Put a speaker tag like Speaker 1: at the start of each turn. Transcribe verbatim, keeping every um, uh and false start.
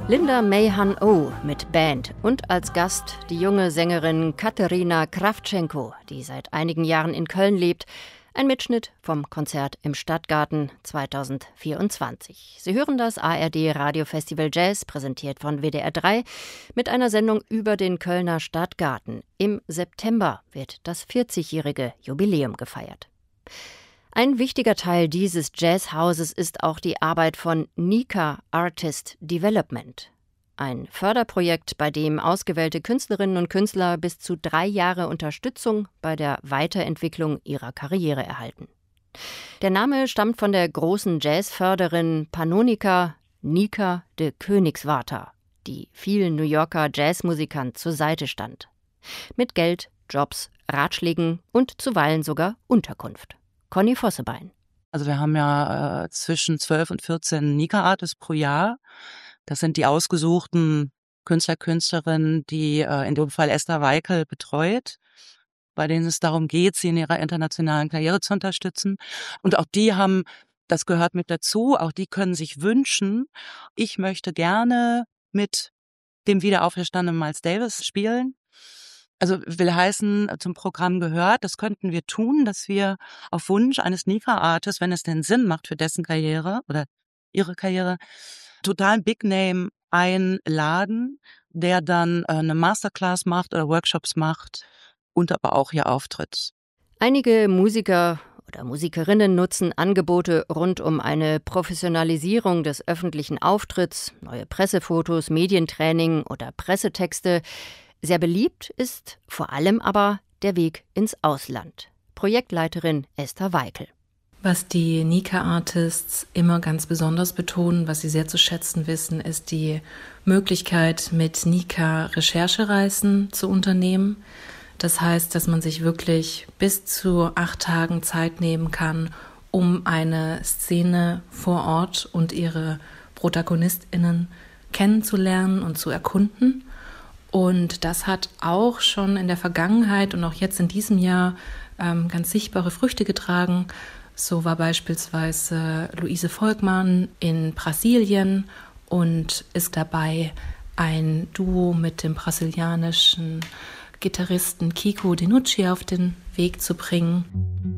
Speaker 1: Linda Mayhan-O mit Band und als Gast die junge Sängerin Katerina Krawtschenko, die seit einigen Jahren in Köln lebt. Ein Mitschnitt vom Konzert im Stadtgarten zweitausendvierundzwanzig. Sie hören das A R D Radiofestival Jazz, präsentiert von W D R drei, mit einer Sendung über den Kölner Stadtgarten. Im September wird das vierzigjährige Jubiläum gefeiert. Ein wichtiger Teil dieses Jazzhauses ist auch die Arbeit von Nika Artist Development. Ein Förderprojekt, bei dem ausgewählte Künstlerinnen und Künstler bis zu drei Jahre Unterstützung bei der Weiterentwicklung ihrer Karriere erhalten. Der Name stammt von der großen Jazzförderin Pannonica Nika de Koenigswarter, die vielen New Yorker Jazzmusikern zur Seite stand. Mit Geld, Jobs, Ratschlägen und zuweilen sogar Unterkunft. Conny Vossebein.
Speaker 2: Also wir haben ja äh, zwischen zwölf und vierzehn Nika-Artists pro Jahr. Das sind die ausgesuchten Künstler, Künstlerinnen, die äh, in dem Fall Esther Weikel betreut, bei denen es darum geht, sie in ihrer internationalen Karriere zu unterstützen. Und auch die haben, das gehört mit dazu, auch die können sich wünschen, ich möchte gerne mit dem wiederauferstandenen Miles Davis spielen. Also will heißen, zum Programm gehört, das könnten wir tun, dass wir auf Wunsch eines Nika-Artists, wenn es denn Sinn macht für dessen Karriere oder ihre Karriere, totalen Big Name einladen, der dann äh, eine Masterclass macht oder Workshops macht und aber auch hier auftritt.
Speaker 1: Einige Musiker oder Musikerinnen nutzen Angebote rund um eine Professionalisierung des öffentlichen Auftritts, neue Pressefotos, Medientraining oder Pressetexte. Sehr beliebt ist vor allem aber der Weg ins Ausland. Projektleiterin Esther Weikel.
Speaker 3: Was die Nika-Artists immer ganz besonders betonen, was sie sehr zu schätzen wissen, ist die Möglichkeit, mit Nika Recherchereisen zu unternehmen. Das heißt, dass man sich wirklich bis zu acht Tagen Zeit nehmen kann, um eine Szene vor Ort und ihre ProtagonistInnen kennenzulernen und zu erkunden. Und das hat auch schon in der Vergangenheit und auch jetzt in diesem Jahr ähm, ganz sichtbare Früchte getragen. So war beispielsweise Luise Volkmann in Brasilien und ist dabei, ein Duo mit dem brasilianischen Gitarristen Kiko Dinucci auf den Weg zu bringen.